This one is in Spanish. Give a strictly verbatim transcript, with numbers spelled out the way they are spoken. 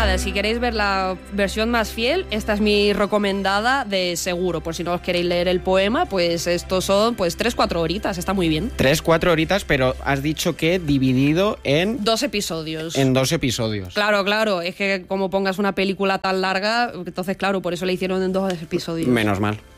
nada, si queréis ver la versión más fiel, esta es mi recomendada de seguro. Por si no os queréis leer el poema, pues estos son pues tres, cuatro horitas, está muy bien. Tres, cuatro horitas, pero has dicho que dividido en... Dos episodios. En dos episodios. Claro, claro, es que como pongas una película tan larga, entonces claro, por eso le hicieron en dos episodios. Menos mal.